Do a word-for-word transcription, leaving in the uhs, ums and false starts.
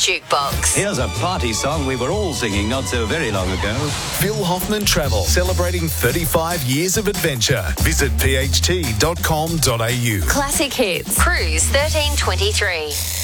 Jukebox. Here's a party song we were all singing not so very long ago. Phil Hoffman Travel, celebrating thirty-five years of adventure. Visit p h t dot com dot a u. Classic Hits. Cruise thirteen twenty-three.